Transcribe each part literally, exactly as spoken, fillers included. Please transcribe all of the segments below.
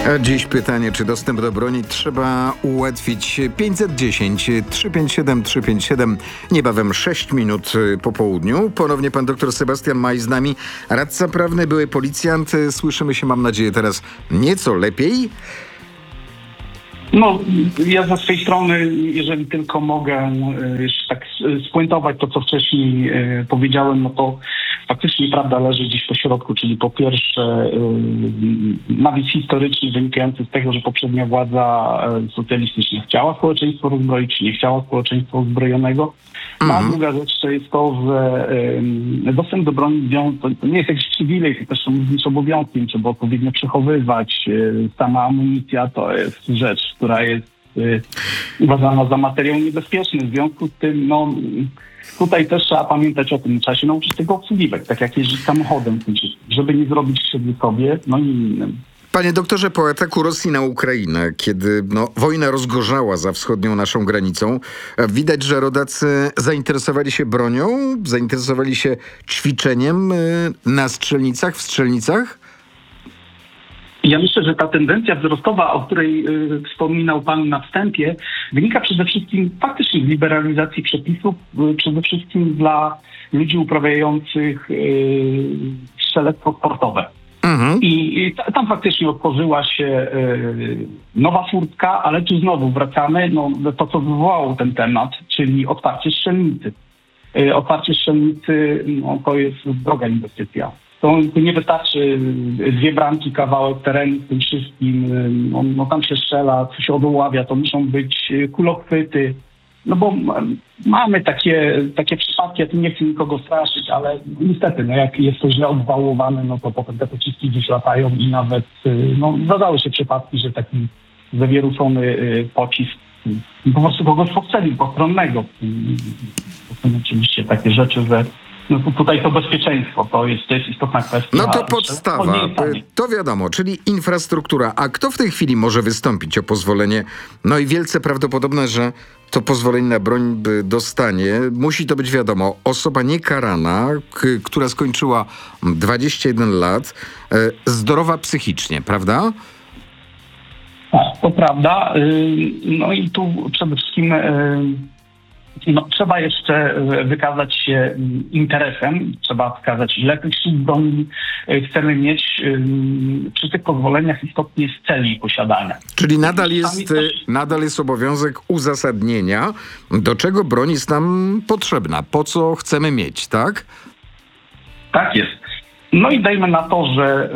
A dziś pytanie, czy dostęp do broni trzeba ułatwić? pięćset dziesięć, trzysta pięćdziesiąt siedem, trzysta pięćdziesiąt siedem, niebawem sześć minut po południu. Ponownie pan dr Sebastian Maj z nami, radca prawny, były policjant. Słyszymy się, mam nadzieję, teraz nieco lepiej. No, ja ze swojej strony, jeżeli tylko mogę jeszcze tak spuentować to, co wcześniej powiedziałem, no to faktycznie prawda leży gdzieś po środku, czyli po pierwsze nawias historyczny wynikający z tego, że poprzednia władza socjalistyczna chciała społeczeństwo rozbroić, nie chciała społeczeństwa uzbrojonego. No, a druga rzecz to jest to, że y, dostęp do broni to, to nie jest jakiś przywilej, to też jest obowiązkiem, trzeba odpowiednio przechowywać. Y, sama amunicja to jest rzecz, która jest y, uważana za materiał niebezpieczny. W związku z tym, no, tutaj też trzeba pamiętać o tym, trzeba się nauczyć tego obsługiwać, tak jak jeździć samochodem, żeby nie zrobić krzywdy sobie, no i innym. Panie doktorze, po ataku Rosji na Ukrainę, kiedy no, wojna rozgorzała za wschodnią naszą granicą, widać, że rodacy zainteresowali się bronią, zainteresowali się ćwiczeniem na strzelnicach, w strzelnicach? Ja myślę, że ta tendencja wzrostowa, o której y, wspominał pan na wstępie, wynika przede wszystkim faktycznie z liberalizacji przepisów, y, przede wszystkim dla ludzi uprawiających y, strzelectwo sportowe. Mhm. I, I tam faktycznie otworzyła się y, nowa furtka, ale tu znowu wracamy no, do to, co wywołało ten temat, czyli otwarcie strzelnicy. Y, otwarcie strzelnicy no, to jest droga inwestycja. To nie wystarczy dwie bramki, kawałek terenu z tym wszystkim. No, no tam się strzela, co się odławia, to muszą być kulochwyty. No bo mamy takie, takie przypadki, ja tu nie chcę nikogo straszyć, ale niestety, no jak jest to źle odwałowane, no to potem te pociski gdzieś latają i nawet, no zdarzały się przypadki, że taki zawieruszony pocisk po prostu kogoś postrzelił postronnego. To są oczywiście takie rzeczy, że no tutaj to bezpieczeństwo, to jest, to jest istotna kwestia. No to podstawa, to wiadomo, czyli infrastruktura. A kto w tej chwili może wystąpić o pozwolenie? No i wielce prawdopodobne, że to pozwolenie na broń dostanie. Musi to być, wiadomo, osoba niekarana, k- która skończyła dwadzieścia jeden lat, e, zdrowa psychicznie, prawda? Tak, to prawda. No i tu przede wszystkim no, trzeba jeszcze wykazać się interesem, trzeba wskazać, ile tych sił broni chcemy mieć. Przy tych pozwoleniach istotnie jest cel jej posiadania. Czyli nadal jest, nadal jest obowiązek uzasadnienia, do czego broń jest nam potrzebna, po co chcemy mieć, tak? Tak jest. No i dajmy na to, że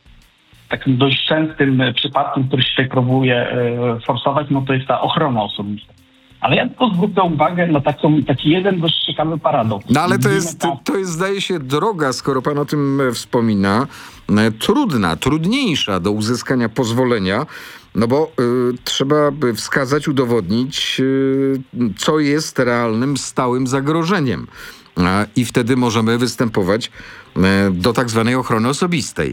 takim dość częstym przypadkiem, który się tutaj próbuje forsować, no to jest ta ochrona osobista. Ale ja tylko zwrócę uwagę na taką, taki jeden dość ciekawy paradoks. No ale to jest, to jest, zdaje się, droga, skoro pan o tym wspomina, trudna, trudniejsza do uzyskania pozwolenia, no bo y, trzeba by wskazać, udowodnić, y, co jest realnym, stałym zagrożeniem. Y, I wtedy możemy występować y, do tak zwanej ochrony osobistej.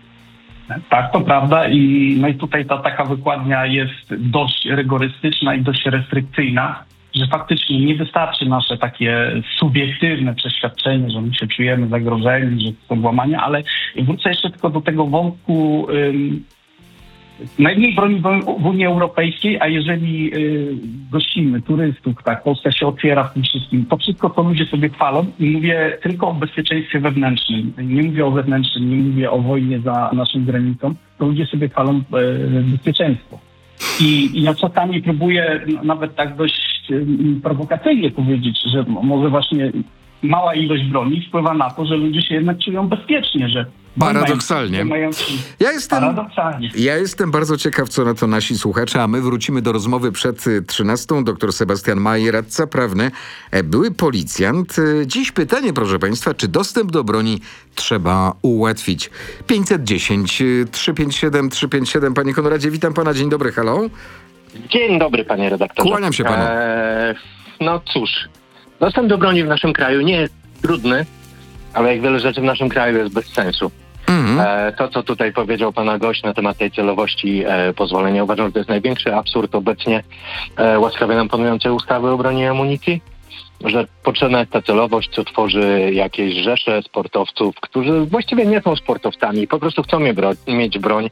Tak, to prawda i, no i tutaj ta taka wykładnia jest dość rygorystyczna i dość restrykcyjna, że faktycznie nie wystarczy nasze takie subiektywne przeświadczenie, że my się czujemy zagrożeni, że to są włamania, ale wrócę jeszcze tylko do tego wątku ym, najmniej broni w Unii Europejskiej, a jeżeli y, gościmy turystów, tak, Polska się otwiera w tym wszystkim, to wszystko, co ludzie sobie chwalą i mówię tylko o bezpieczeństwie wewnętrznym, nie mówię o wewnętrznym, nie mówię o wojnie za naszą granicą, to ludzie sobie chwalą y, bezpieczeństwo. I, I ja czasami próbuję no, nawet tak dość y, prowokacyjnie powiedzieć, że może właśnie mała ilość broni wpływa na to, że ludzie się jednak czują bezpiecznie, że Paradoksalnie. Mają, ja, jestem, paradoksalnie. ja jestem bardzo ciekaw, co na to nasi słuchacze, a my wrócimy do rozmowy przed trzynastą. Doktor Sebastian Maj, radca prawny, były policjant. Dziś pytanie, proszę państwa, czy dostęp do broni trzeba ułatwić? pięćset dziesięć, trzysta pięćdziesiąt siedem, trzysta pięćdziesiąt siedem. Panie Konradzie, witam pana. Dzień dobry, halo. Dzień dobry, panie redaktorze. Kłaniam się panu. Eee, no cóż, dostęp do broni w naszym kraju nie jest trudny, ale jak wiele rzeczy w naszym kraju jest bez sensu. Mm-hmm. E, to, co tutaj powiedział pana gość na temat tej celowości e, pozwolenia, uważam, że to jest największy absurd obecnie e, łaskawie nam panującej ustawy o broni i amunicji, że potrzebna jest ta celowość, co tworzy jakieś rzesze sportowców, którzy właściwie nie są sportowcami, po prostu chcą mie bro- mieć broń,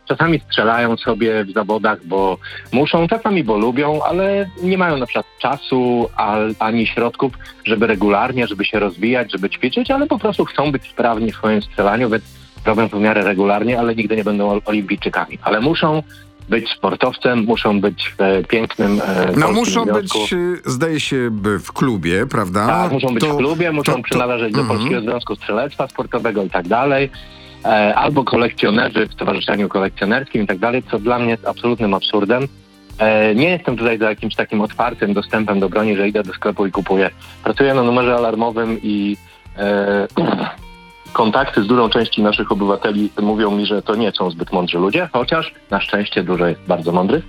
Czasami strzelają sobie w zawodach, bo muszą, czasami bo lubią, ale nie mają na przykład czasu al, ani środków, żeby regularnie, żeby się rozwijać, żeby ćwiczyć, ale po prostu chcą być sprawni w swoim strzelaniu, więc robią to w miarę regularnie, ale nigdy nie będą olimpijczykami. Ale muszą być sportowcem, muszą być e, pięknym e, No muszą związku. być, e, zdaje się, b- w klubie, prawda? Tak, muszą być to, w klubie, muszą to, to, przynależeć do mhm. Polskiego Związku Strzelectwa Sportowego i tak dalej. E, albo kolekcjonerzy w Stowarzyszeniu Kolekcjonerskim i tak dalej, co dla mnie jest absolutnym absurdem. E, nie jestem tutaj za jakimś takim otwartym dostępem do broni, że idę do sklepu i kupuję. Pracuję na numerze alarmowym i e, kontakty z dużą częścią naszych obywateli mówią mi, że to nie są zbyt mądrzy ludzie, chociaż na szczęście dużo jest bardzo mądrych.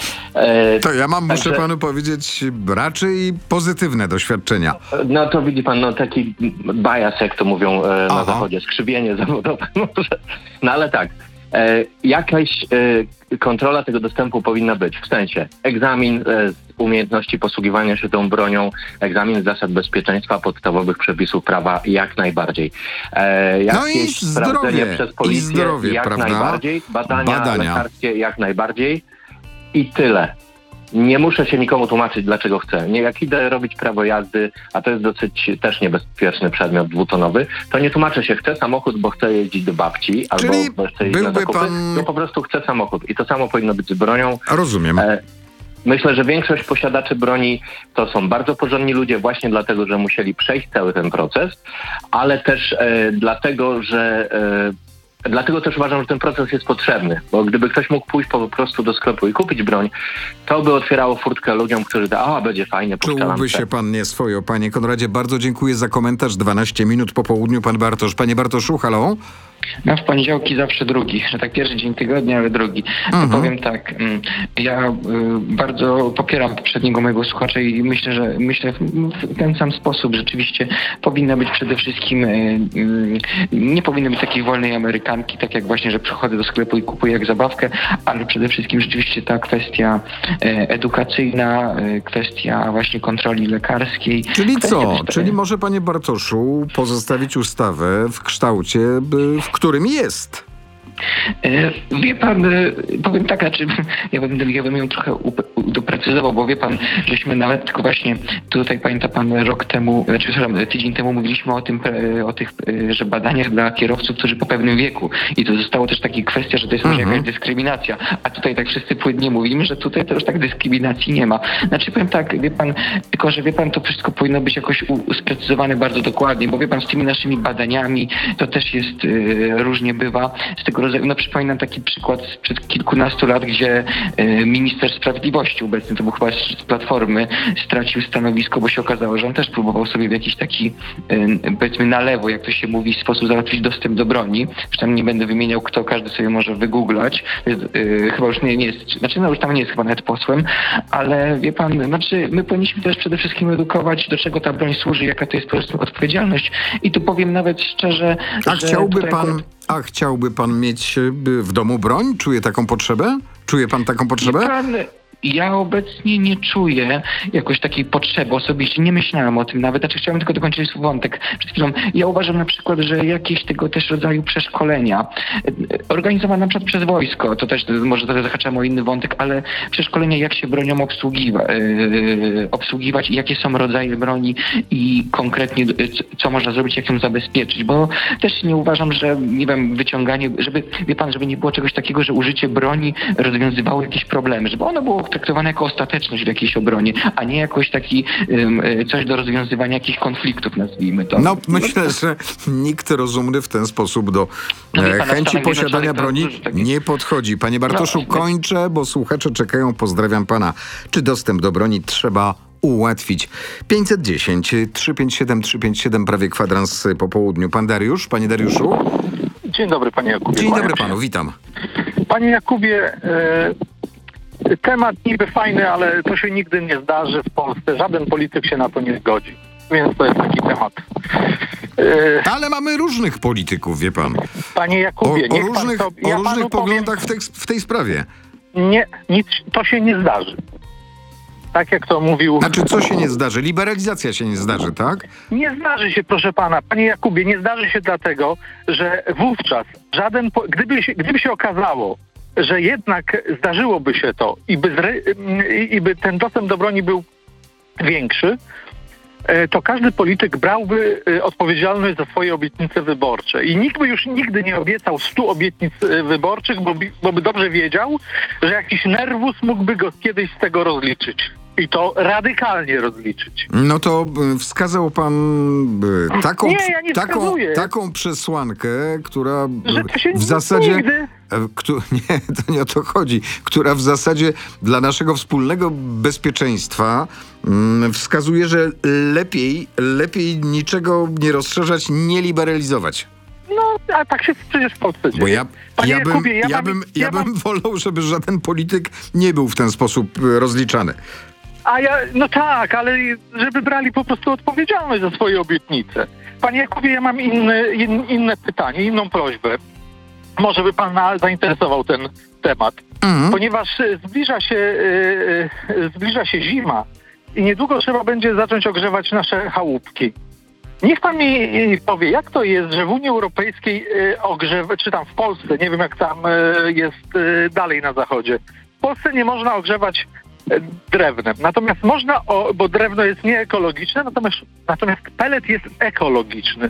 E, To ja mam, Także- muszę panu powiedzieć, raczej pozytywne doświadczenia. No to widzi pan, no taki bias, jak to mówią e, na Aha. zachodzie, skrzywienie zawodowe. Może. No ale tak, e, jakaś e, kontrola tego dostępu powinna być. W sensie egzamin e, z umiejętności posługiwania się tą bronią, egzamin z zasad bezpieczeństwa, podstawowych przepisów prawa jak najbardziej. E, No i jakieś zdrowie, sprawdzenie przez i policję zdrowie, jak prawda? najbardziej, badania, Badania. lekarskie jak najbardziej i tyle. Nie muszę się nikomu tłumaczyć, dlaczego chcę. Nie, jak idę robić prawo jazdy, a to jest dosyć też niebezpieczny przedmiot dwutonowy, to nie tłumaczę się, chcę samochód, bo chcę jeździć do babci, albo Czyli bo chcę jeździć na byłby zakupy, pan- to po prostu chcę samochód. I to samo powinno być z bronią. Rozumiem. E, Myślę, że większość posiadaczy broni to są bardzo porządni ludzie właśnie dlatego, że musieli przejść cały ten proces, ale też e, dlatego, że e, Dlatego też uważam, że ten proces jest potrzebny, bo gdyby ktoś mógł pójść po prostu do sklepu i kupić broń, to by otwierało furtkę ludziom, którzy da, a będzie fajnie, puszczalam Czułby se. się pan nieswojo. Panie Konradzie, bardzo dziękuję za komentarz. dwanaście minut po południu, pan Bartosz. Panie Bartoszu, halo? No w poniedziałki zawsze drugi, że tak pierwszy dzień tygodnia, ale drugi. To Mhm. powiem tak, mm, ja y, bardzo popieram poprzedniego mojego słuchacza i myślę, że myślę w, w ten sam sposób rzeczywiście powinna być przede wszystkim, y, y, nie powinno być takiej wolnej amerykanki, tak jak właśnie, że przychodzę do sklepu i kupuję jak zabawkę, ale przede wszystkim rzeczywiście ta kwestia y, edukacyjna, y, kwestia właśnie kontroli lekarskiej. Czyli kwestia co? też- Czyli może, panie Bartoszu, pozostawić ustawę w kształcie, by- w którym jest. E, Wie pan, e, powiem tak, znaczy, ja bym, ja bym ją trochę up- doprecyzował, bo wie pan, żeśmy nawet tylko właśnie, tutaj pamięta pan rok temu, znaczy przepraszam, tydzień temu mówiliśmy o tym, e, o tych, e, że badaniach dla kierowców, którzy po pewnym wieku i to zostało też taka kwestia, że to jest może Mhm. jakaś dyskryminacja, a tutaj tak wszyscy płynnie mówimy, że tutaj to już tak dyskryminacji nie ma. Znaczy powiem tak, wie pan, tylko że wie pan, to wszystko powinno być jakoś u- sprecyzowane bardzo dokładnie, bo wie pan, z tymi naszymi badaniami to też jest, e, różnie bywa, z tego rodzaju, no przypominam taki przykład sprzed kilkunastu lat, gdzie e, minister sprawiedliwości obecny, to był chyba z Platformy, stracił stanowisko, bo się okazało, że on też próbował sobie w jakiś taki, e, powiedzmy na lewo, jak to się mówi, sposób załatwić dostęp do broni. Już tam nie będę wymieniał, kto, każdy sobie może wygooglać. Jest, e, chyba już nie, nie jest, znaczy no już tam nie jest chyba nawet posłem, ale wie pan, znaczy my powinniśmy też przede wszystkim edukować, do czego ta broń służy, jaka to jest po prostu odpowiedzialność. I tu powiem nawet szczerze, A że chciałby tutaj pan, akurat- a chciałby pan mieć e, by w domu broń? Czuje taką potrzebę? Czuje pan taką potrzebę? Wie pan, ja obecnie nie czuję jakoś takiej potrzeby osobiście, nie myślałem o tym nawet, znaczy chciałem tylko dokończyć swój wątek przed chwilą. Ja uważam na przykład, że jakieś tego też rodzaju przeszkolenia e, organizowane na przykład przez wojsko, to też to może trochę zahaczam o inny wątek, ale przeszkolenia jak się bronią obsługiwa, e, obsługiwać i jakie są rodzaje broni i konkretnie e, co, co można zrobić, jak ją zabezpieczyć, bo też nie uważam, że nie wiem, wyciąganie, żeby, wie pan, żeby nie było czegoś takiego, że użycie broni rozwiązywało jakieś problemy, żeby ono było traktowane jako ostateczność w jakiejś obronie, a nie jakoś taki um, coś do rozwiązywania jakichś konfliktów, nazwijmy to. No myślę, że nikt rozumny w ten sposób do No wie e, pan, na chęci Stanach posiadania Zjednoczonych to broni dużo takich- nie podchodzi. Panie Bartoszu, No, kończę, bo słuchacze czekają. Pozdrawiam pana. Czy dostęp do broni trzeba ułatwić? pięćset dziesięć, trzysta pięćdziesiąt siedem, trzysta pięćdziesiąt siedem, prawie kwadrans po południu. Pan Dariusz, panie Dariuszu? Dzień dobry, panie Jakubie. Dzień dobry Kłaniam się. panu, witam. Panie Jakubie, e, temat niby fajny, ale to się nigdy nie zdarzy w Polsce. Żaden polityk się na to nie zgodzi. Więc to jest taki temat. E, Ale mamy różnych polityków, wie pan. panie O, Jakubie, o niech różnych, pan sobie, o ja różnych panu powiem, poglądach w tej, w tej sprawie. nie, nic, to się nie zdarzy. Tak jak to mówił... Znaczy, co się nie zdarzy? Liberalizacja się nie zdarzy, tak? Nie zdarzy się, proszę pana. Panie Jakubie, nie zdarzy się dlatego, że wówczas żaden... Po... Gdyby, się, gdyby się okazało, że jednak zdarzyłoby się to i by, zre, i by ten dostęp do broni był większy, to każdy polityk brałby odpowiedzialność za swoje obietnice wyborcze. I nikt by już nigdy nie obiecał stu obietnic wyborczych, bo by, bo by dobrze wiedział, że jakiś nerwus mógłby go kiedyś z tego rozliczyć. I to radykalnie rozliczyć. No to y, wskazał pan y, taką, Nie, ja nie taką, wskazuję. taką przesłankę, która Że to się w zasadzie... nigdy... e, Któ- nie, to nie o to chodzi. Która w zasadzie dla naszego wspólnego bezpieczeństwa mm, wskazuje, że lepiej, lepiej niczego nie rozszerzać, nie liberalizować. No, a tak się przecież w Polsce dzieje. Bo ja, Panie ja, bym, Jakubie, ja ja, mam- bym, ja ja mam- bym wolał, żeby żaden polityk nie był w ten sposób y, rozliczany. A ja, no tak, ale żeby brali po prostu odpowiedzialność za swoje obietnice. Panie Jakubie, ja mam inny, in, inne pytanie, inną prośbę. Może by pan na, zainteresował ten temat. Mhm. Ponieważ e, zbliża się, e, e, zbliża się zima i niedługo trzeba będzie zacząć ogrzewać nasze chałupki. Niech pan mi e, powie, jak to jest, że w Unii Europejskiej e, ogrzewa, czy tam w Polsce, nie wiem jak tam e, jest e, dalej na zachodzie, w Polsce nie można ogrzewać e, drewnem. Natomiast można, o, bo drewno jest nieekologiczne, natomiast, natomiast pelet jest ekologiczny.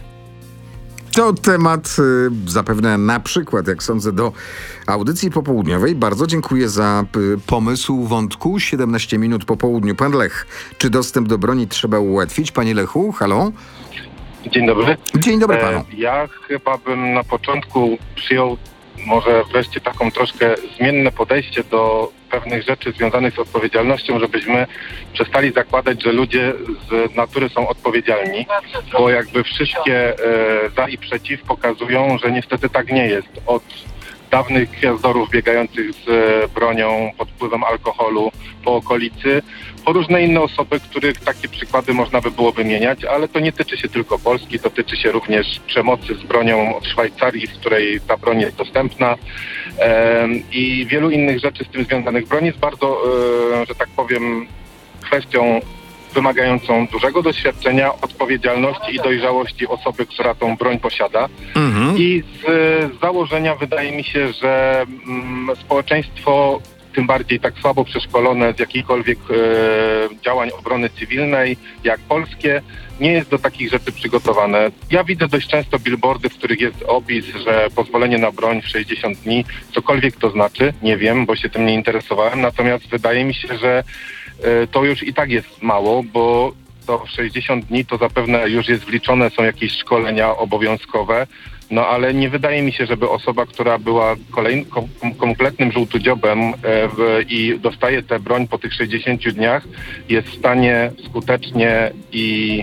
To temat y, zapewne na przykład, jak sądzę, do audycji popołudniowej. Bardzo dziękuję za y, pomysł wątku. siedemnaście minut po południu. Pan Lech, czy dostęp do broni trzeba ułatwić? Panie Lechu, halo? Dzień dobry. Dzień dobry panu. E, ja chyba bym na początku przyjął może wreszcie taką troszkę zmienne podejście do pewnych rzeczy związanych z odpowiedzialnością, żebyśmy przestali zakładać, że ludzie z natury są odpowiedzialni, bo jakby wszystkie e, za i przeciw pokazują, że niestety tak nie jest. Od dawnych gwiazdorów biegających z e, bronią pod wpływem alkoholu po okolicy, po różne inne osoby, których takie przykłady można by było wymieniać, ale to nie tyczy się tylko Polski, to tyczy się również przemocy z bronią od Szwajcarii, w której ta broń jest dostępna e, i wielu innych rzeczy z tym związanych. Broń jest bardzo, e, że tak powiem, kwestią wymagającą dużego doświadczenia, odpowiedzialności i dojrzałości osoby, która tą broń posiada. Mhm. I z, z założenia wydaje mi się, że mm, społeczeństwo, tym bardziej tak słabo przeszkolone z jakichkolwiek e, działań obrony cywilnej, jak polskie, nie jest do takich rzeczy przygotowane. Ja widzę dość często billboardy, w których jest opis, że pozwolenie na broń w sześćdziesiąt dni, cokolwiek to znaczy, nie wiem, bo się tym nie interesowałem, natomiast wydaje mi się, że e, to już i tak jest mało, bo to w sześćdziesiąt dni to zapewne już jest wliczone, są jakieś szkolenia obowiązkowe, no ale nie wydaje mi się, żeby osoba, która była kolejnym kom, kompletnym żółtodziobem e, w, i dostaje tę broń po tych sześćdziesięciu dniach, jest w stanie skutecznie i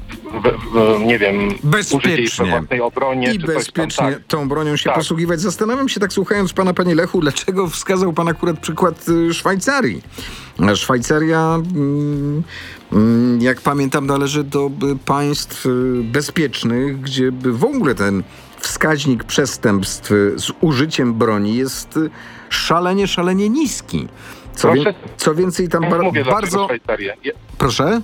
w, w, nie wiem, użyć jej we własnej obronie. I czy coś bezpiecznie tam, tak. tą bronią się Tak. posługiwać. Zastanawiam się tak słuchając pana, panie Lechu, dlaczego wskazał pan akurat przykład y, Szwajcarii. Szwajcaria, mm, mm, jak pamiętam, należy do y, państw y, bezpiecznych, gdzie by w ogóle ten wskaźnik przestępstw y, z użyciem broni jest y, szalenie, szalenie niski. Co, wie, Proszę, co więcej, tam ja bar- mówię, dlaczego bardzo... Szwajcarię. Ja, Proszę?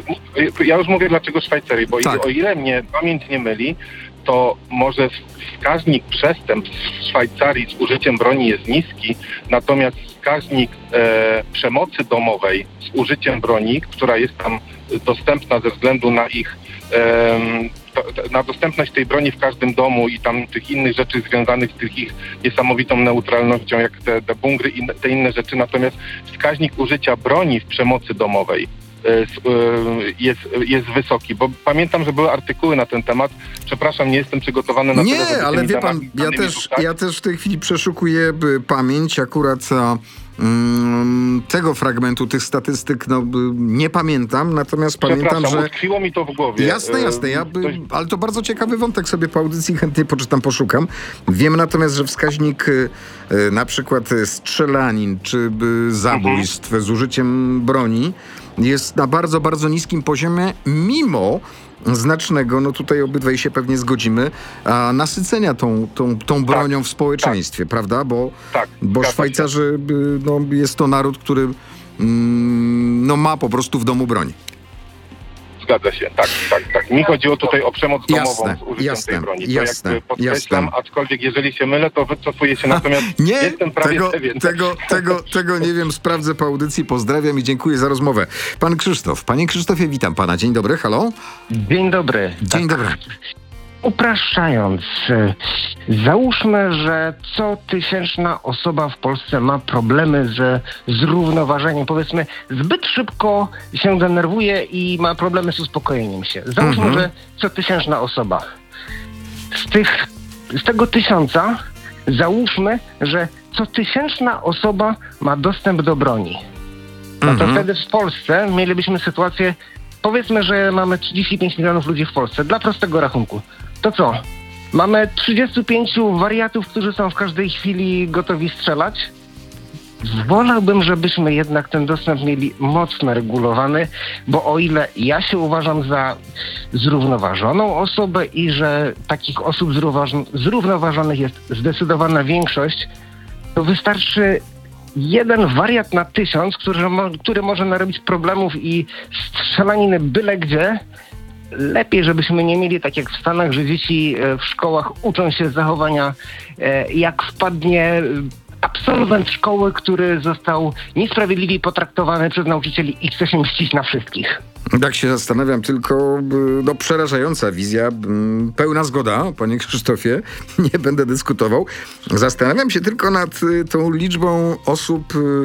ja już mówię, dlaczego Szwajcarii, bo Tak. o ile mnie pamięć nie myli, to może wskaźnik przestępstw w Szwajcarii z użyciem broni jest niski, natomiast wskaźnik e, przemocy domowej z użyciem broni, która jest tam dostępna ze względu na ich e, to, na dostępność tej broni w każdym domu i tam tych innych rzeczy związanych z tych ich niesamowitą neutralnością, jak te, te bunkry i te inne rzeczy, natomiast wskaźnik użycia broni w przemocy domowej jest, jest wysoki, bo pamiętam, że były artykuły na ten temat. Przepraszam, nie jestem przygotowany na Nie, tyle, żeby ale tymi wie pan, tematami ja danymi też, rzucać. ja też w tej chwili przeszukuję y, pamięć akurat a, mm, tego fragmentu, tych statystyk, no y, nie pamiętam, natomiast pamiętam, Przepraszam, że... utkwiło mi to w głowie. Jasne, jasne, ja E, by, dość- ale to bardzo ciekawy wątek, sobie po audycji chętnie poczytam, poszukam. Wiem natomiast, że wskaźnik y, y, na przykład y, strzelanin czy y, zabójstw z użyciem broni jest na bardzo, bardzo niskim poziomie, mimo znacznego, no tutaj obydwaj się pewnie zgodzimy, a nasycenia tą, tą, tą bronią w społeczeństwie, prawda? Bo, tak, bo zgadza się. Szwajcarzy, y, no, jest to naród, który mm, no, ma po prostu w domu broń. Zgadza się, tak, tak, tak. Mi chodziło tutaj o przemoc domową Jasne, z użyciem jasne, tej broni. To jasne, jakby podkreślam, jasne. aczkolwiek jeżeli się mylę, to wycofuję się, natomiast Nie, jestem prawie tego, pewien. tego, tego, tego nie wiem, sprawdzę po audycji, pozdrawiam i dziękuję za rozmowę. Pan Krzysztof, panie Krzysztofie, witam pana, dzień dobry, halo? Dzień dobry. Dzień dobry. Upraszczając, e, załóżmy, że co tysięczna osoba w Polsce ma problemy ze zrównoważeniem. Powiedzmy, zbyt szybko się denerwuje i ma problemy z uspokojeniem się. Załóżmy, Mhm. że co tysięczna osoba. Z, tych, z tego tysiąca załóżmy, że co tysięczna osoba ma dostęp do broni. No to Mhm. wtedy w Polsce mielibyśmy sytuację, powiedzmy, że mamy trzydzieści pięć milionów ludzi w Polsce, dla prostego rachunku. To co? Mamy trzydziestu pięciu wariatów, którzy są w każdej chwili gotowi strzelać? Wolałbym, żebyśmy jednak ten dostęp mieli mocno regulowany, bo o ile ja się uważam za zrównoważoną osobę i że takich osób zrównoważ- zrównoważonych jest zdecydowana większość, to wystarczy jeden wariat na tysiąc, który, mo- który może narobić problemów i strzelaniny byle gdzie. Lepiej, żebyśmy nie mieli tak jak w Stanach, że dzieci e, w szkołach uczą się zachowania, e, jak wpadnie e, absolwent szkoły, który został niesprawiedliwie potraktowany przez nauczycieli i chce się mścić na wszystkich. Tak się zastanawiam, tylko y, no, przerażająca wizja, y, pełna zgoda, panie Krzysztofie, nie będę dyskutował. Zastanawiam się tylko nad y, tą liczbą osób, y,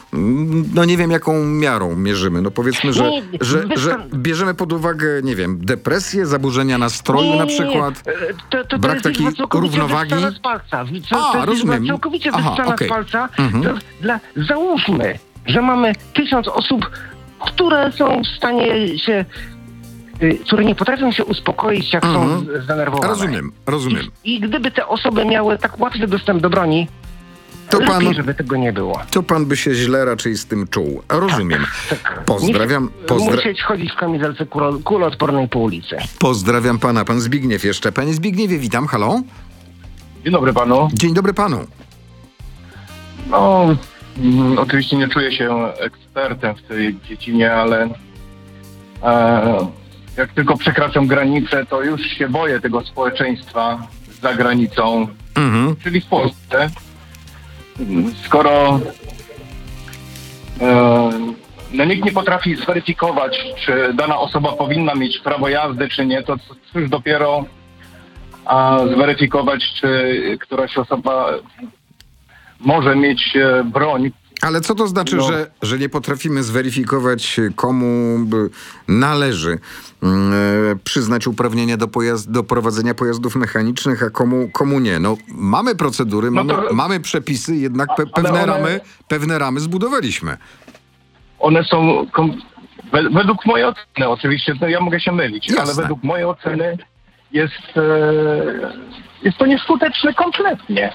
no nie wiem jaką miarą mierzymy. No powiedzmy, że, Nie, że, wiesz że pan- bierzemy pod uwagę, nie wiem, depresję, zaburzenia nastroju na przykład. E, To, to, to Brak jest takiej liczba całkowicie równowagi? wyssana z palca. Co, A, to jest rozumiem. liczba całkowicie Aha, wyssana okej. z palca. Mhm. To dla, załóżmy, że mamy tysiąc osób, które są w stanie się, y, które nie potrafią się uspokoić, jak Mhm. są z- zdenerwowane. Rozumiem, rozumiem. I, I gdyby te osoby miały tak łatwy dostęp do broni, To lepiej, pan, żeby tego nie było. to pan by się źle raczej z tym czuł. Rozumiem. Tak. Pozdrawiam, Nie pozdra- musieć chodzić w kamizelce kulo- kuloodpornej po ulicy. pozdrawiam pana. Pan Zbigniew jeszcze. Panie Zbigniewie, witam, halo? Dzień dobry panu. Dzień dobry panu. No, mm, oczywiście nie czuję się ekspertem w tej dziedzinie, ale e, jak tylko przekraczam granicę, to już się boję tego społeczeństwa za granicą, Mhm. czyli w Polsce. Mm, Skoro e, no nikt nie potrafi zweryfikować, czy dana osoba powinna mieć prawo jazdy, czy nie, to cóż dopiero a zweryfikować, czy któraś osoba może mieć e, broń. Ale co to znaczy, No. że, że nie potrafimy zweryfikować, komu by należy mm, e, przyznać uprawnienia do, pojazd, do prowadzenia pojazdów mechanicznych, a komu, komu nie? No, mamy procedury, No mamy, to- mamy przepisy, jednak pe, Ale pewne, one- ramy, pewne ramy zbudowaliśmy. One są, kom, we- według mojej oceny, oczywiście, to ja mogę się mylić, Jasne. ale według mojej oceny jest, e, jest to nieskuteczne kompletnie.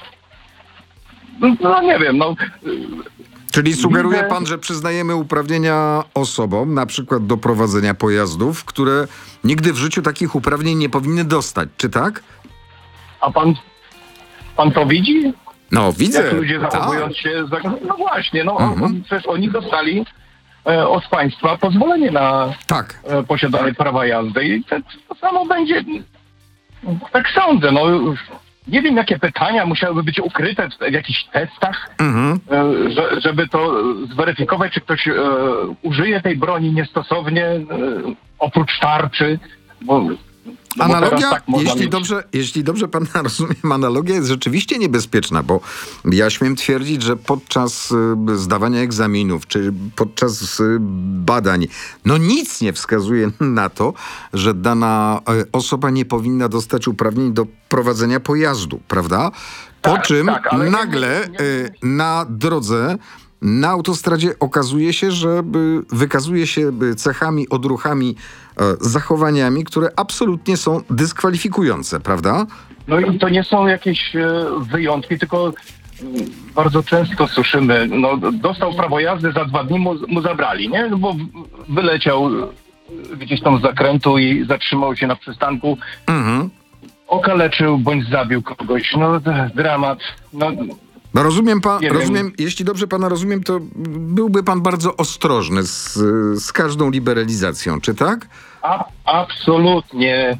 No, no nie wiem, no Czyli sugeruje Widzę- pan, że przyznajemy uprawnienia osobom, na przykład do prowadzenia pojazdów, które nigdy w życiu takich uprawnień nie powinny dostać, czy tak? a pan, pan to widzi? No, widzę. Jak ludzie tak. zachowują się, za, no właśnie, no Mhm. on, przecież oni dostali e, od państwa pozwolenie na Tak. e, posiadanie prawa jazdy i to, to samo będzie, tak sądzę, no nie wiem jakie pytania musiałyby być ukryte w, w jakichś testach, Mhm. e, że, żeby to zweryfikować, czy ktoś e, użyje tej broni niestosownie, e, oprócz tarczy, bo, no bo teraz Analogia, tak można jeśli mieć. dobrze, jeśli dobrze pan rozumiem, analogia jest rzeczywiście niebezpieczna, bo ja śmiem twierdzić, że podczas y, zdawania egzaminów, czy podczas y, badań, no nic nie wskazuje na to, że dana y, osoba nie powinna dostać uprawnień do prowadzenia pojazdu, prawda? Po Tak, czym tak, ale nie- nagle nie- y, na drodze na autostradzie okazuje się, że y, wykazuje się y, cechami, odruchami, y, zachowaniami, które absolutnie są dyskwalifikujące, prawda? No i to nie są jakieś e, wyjątki, tylko mm, bardzo często słyszymy, no dostał prawo jazdy, za dwa dni mu, mu zabrali, nie? No bo w- wyleciał e, gdzieś tam z zakrętu i zatrzymał się na przystanku, Mhm. okaleczył bądź zabił kogoś. No d- dramat. No No rozumiem, pan, Nie wiem. rozumiem, jeśli dobrze pana rozumiem, to byłby pan bardzo ostrożny z, z każdą liberalizacją, czy tak? A, absolutnie.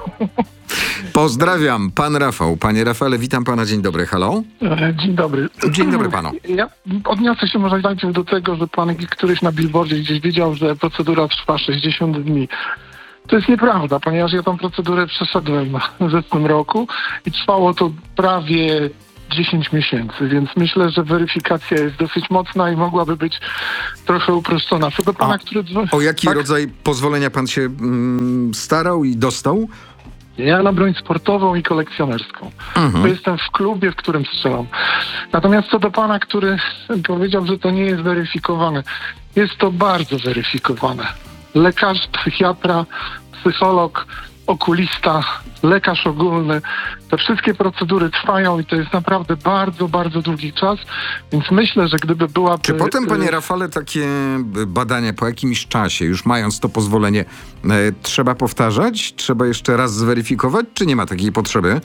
Pozdrawiam, pan Rafał. Panie Rafale, witam pana, dzień dobry, halo? Dzień dobry. Dzień dobry panu. Ja odniosę się może najpierw do tego, że pan któryś na billboardzie gdzieś wiedział, że procedura trwa sześćdziesiąt dni. To jest nieprawda, ponieważ ja tą procedurę przeszedłem w zeszłym roku i trwało to prawie dziesięć miesięcy, więc myślę, że weryfikacja jest dosyć mocna i mogłaby być trochę uproszczona. Co do pana, A który... O jaki tak? rodzaj pozwolenia pan się mm, starał i dostał? Ja na broń sportową i kolekcjonerską. Mhm. To jestem w klubie, w którym strzelam. Natomiast co do pana, który powiedział, że to nie jest weryfikowane. Jest to bardzo weryfikowane. Lekarz, psychiatra, psycholog, okulista, lekarz ogólny. Te wszystkie procedury trwają i to jest naprawdę bardzo, bardzo długi czas. Więc myślę, że gdyby była... Czy potem, panie Rafale, takie badania po jakimś czasie, już mając to pozwolenie, e, trzeba powtarzać? Trzeba jeszcze raz zweryfikować, czy nie ma takiej potrzeby?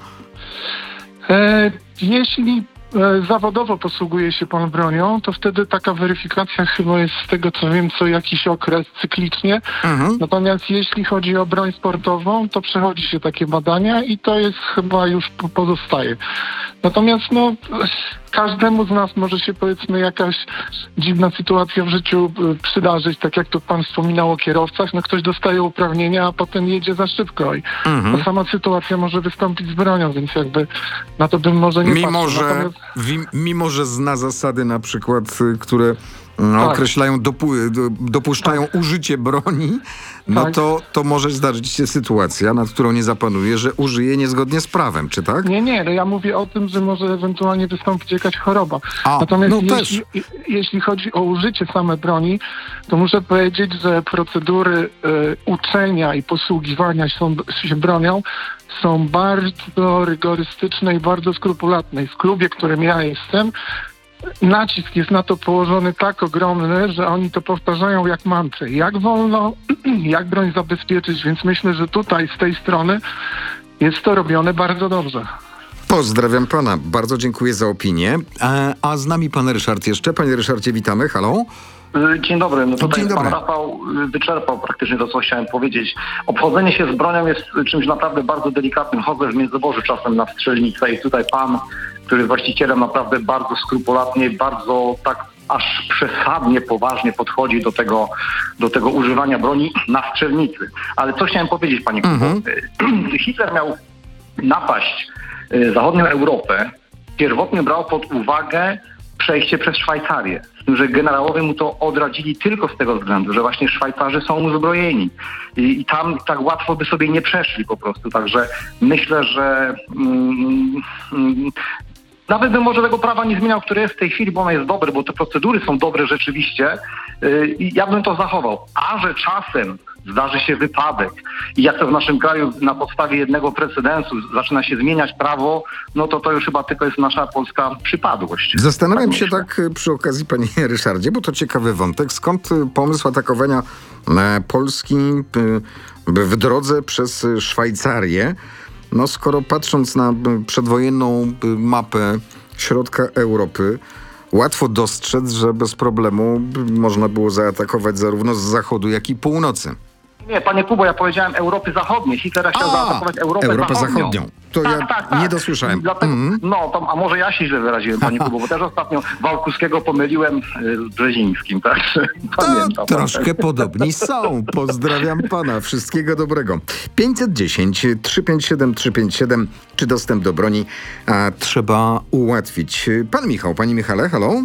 E, jeśli e, zawodowo posługuje się pan bronią, to wtedy taka weryfikacja chyba jest z tego co wiem co jakiś okres cyklicznie. Mhm. Natomiast jeśli chodzi o broń sportową, to przechodzi się takie badania i to jest chyba już po- pozostaje. Natomiast no każdemu z nas może się powiedzmy jakaś dziwna sytuacja w życiu y, przydarzyć, tak jak to pan wspominał o kierowcach, no ktoś dostaje uprawnienia, a potem jedzie za szybko i Mhm. ta sama sytuacja może wystąpić z bronią, więc jakby na to bym może nie Mimo patrzył. że, Natomiast- wi- mimo, że zna zasady na przykład, y, które no, Tak. określają, dopu- do- dopuszczają użycie broni, no Tak. to, to może zdarzyć się sytuacja, nad którą nie zapanuje, że użyje niezgodnie z prawem, czy tak? Nie, nie, no ja mówię o tym, że może ewentualnie wystąpić jakaś choroba. A, Natomiast no jeśli, jeśli chodzi o użycie same broni, to muszę powiedzieć, że procedury y, uczenia i posługiwania się, się bronią są bardzo rygorystyczne i bardzo skrupulatne. I w klubie, w którym ja jestem, nacisk jest na to położony tak ogromny, że oni to powtarzają jak mantrę. Jak wolno, jak broń zabezpieczyć, więc myślę, że tutaj z tej strony jest to robione bardzo dobrze. Pozdrawiam pana, bardzo dziękuję za opinię. A, a z nami pan Ryszard jeszcze. Panie Ryszardzie, witamy, halo? Dzień dobry. No tutaj Dzień dobry. pan Rafał wyczerpał praktycznie to, co chciałem powiedzieć. Obchodzenie się z bronią jest czymś naprawdę bardzo delikatnym. Chodzę w Międzyborzu czasem na strzelnicę i tutaj pan, który jest właścicielem, naprawdę bardzo skrupulatnie, bardzo tak aż przesadnie, poważnie podchodzi do tego, do tego używania broni na strzelnicy. Ale co chciałem powiedzieć, panie Kubo? Mhm. Hitler miał napaść y, zachodnią Europę. Pierwotnie brał pod uwagę przejście przez Szwajcarię. Z tym, że generałowie mu to odradzili tylko z tego względu, że właśnie Szwajcarzy są uzbrojeni. I, i tam tak łatwo by sobie nie przeszli po prostu. Także myślę, że mm, mm, nawet bym może tego prawa nie zmieniał, które jest w tej chwili, bo ono jest dobre, bo te procedury są dobre rzeczywiście. Yy, I ja bym to zachował. A że czasem zdarzy się wypadek i jak to w naszym kraju na podstawie jednego precedensu zaczyna się zmieniać prawo, no to to już chyba tylko jest nasza polska przypadłość. Zastanawiam Tak się myślę. tak y, przy okazji, panie Ryszardzie, bo to ciekawy wątek. Skąd y, pomysł atakowania e, Polski y, w drodze przez y, Szwajcarię? No skoro patrząc na y, przedwojenną y, mapę środka Europy, łatwo dostrzec, że bez problemu y, można było zaatakować zarówno z zachodu, jak i północy. Nie, panie Kubo, ja powiedziałem Europy Zachodniej. Hitler chciał A, zaatakować Europę, Europę Zachodnią. Zachodnią. To ja nie dosłyszałem. Dlatego, Mhm. No, to, a może ja się źle wyraziłem, panie Kubo, bo też ostatnio Wałkuskiego pomyliłem y, z Brzezińskim, tak? Pamiętam. Troszkę podobni są. Pozdrawiam pana. Wszystkiego dobrego. pięćset dziesięć, trzysta pięćdziesiąt siedem, trzysta pięćdziesiąt siedem. Czy dostęp do broni a, trzeba ułatwić? Pan Michał, panie Michale, halo?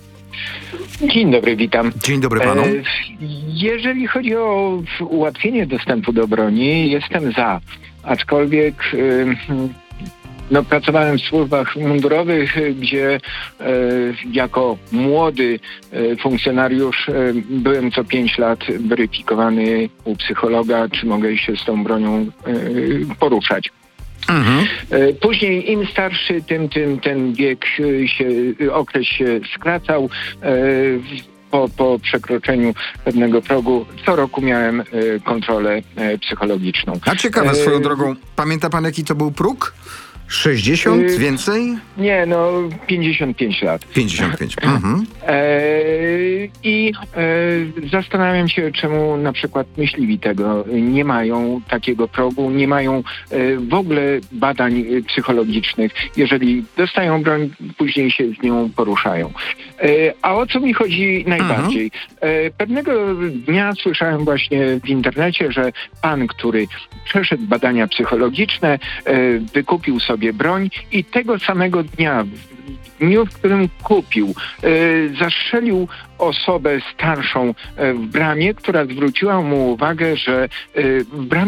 Dzień dobry, witam. Dzień dobry panu. E, Jeżeli chodzi o ułatwienie dostępu do broni, jestem za. Aczkolwiek e, no, pracowałem w służbach mundurowych, gdzie e, jako młody e, funkcjonariusz e, byłem co pięć lat weryfikowany u psychologa, czy mogę się z tą bronią e, poruszać. Mhm. E, Później im starszy, tym, tym ten wiek e, się, okres się skracał. E, Po, po przekroczeniu pewnego progu co roku miałem e, kontrolę e, psychologiczną. A ciekawe swoją E, drogą, pamięta pan jaki to był próg? sześćdziesiąt? Y- Więcej? Nie, no pięćdziesiąt pięć lat. pięćdziesiąt pięć. Mhm. E, I e, zastanawiam się, czemu na przykład myśliwi tego nie mają takiego progu, nie mają e, w ogóle badań e, psychologicznych. Jeżeli dostają broń, później się z nią poruszają. E, a o co mi chodzi najbardziej? E, pewnego dnia słyszałem właśnie w internecie, że pan, który przeszedł badania psychologiczne, e, wykupił sobie broń i tego samego dnia, w dniu, w którym kupił, e, zastrzelił osobę starszą e, w bramie, która zwróciła mu uwagę, że e, w bramie